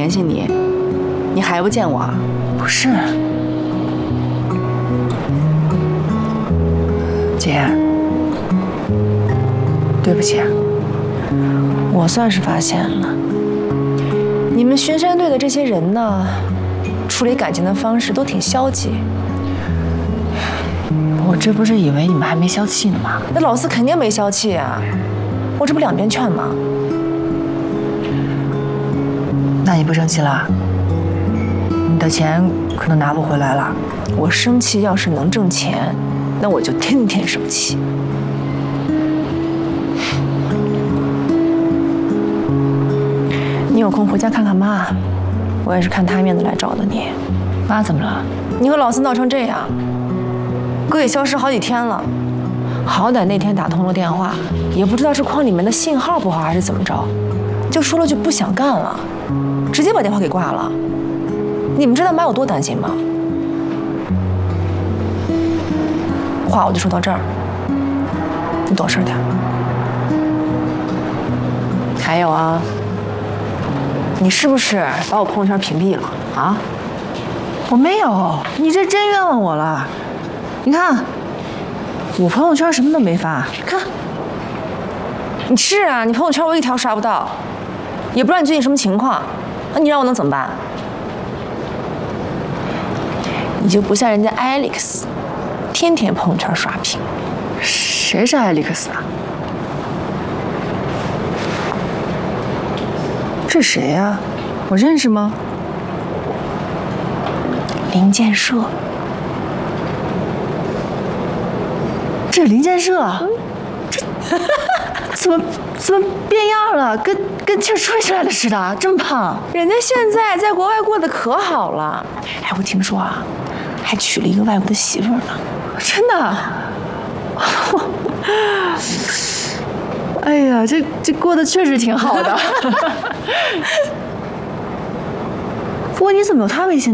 联系你，你还不见我啊？ 不是，姐，对不起，我算是发现了， 你们巡山队的这些人呢，处理感情的方式都挺消极。 我这不是以为你们还没消气呢吗？ 那老四肯定没消气啊，我这不两边劝吗？ 那你不生气了？你的钱可能拿不回来了。 我生气要是能挣钱，那我就天天生气。你有空回家看看妈，我也是看她面子来找的你。 妈怎么了？ 你和老四闹成这样，哥也消失好几天了，好歹那天打通了电话，也不知道是矿里面的信号不好还是怎么着，就说了句不想干了，直接把电话给挂了。你们知道妈有多担心吗？话我就说到这儿，你懂事点。还有啊，你是不是把我朋友圈屏蔽了啊？ 我没有，你这真冤枉我了。你看，我朋友圈什么都没发，看。 你是啊，你朋友圈我一条刷不到，也不知道你最近什么情况，那你让我能怎么办？你就不像人家 Alex， 天天朋友圈刷屏。 谁是艾利克斯啊？这谁呀？我认识吗？ 林建设。 这是林建设，这怎么变样了？跟气儿吹出来的似的，这么胖。 人家现在在国外过得可好了，哎，我听说啊，还娶了一个外国的媳妇儿呢。 真的？哎呀，这过得确实挺好的。不过你怎么有他微信？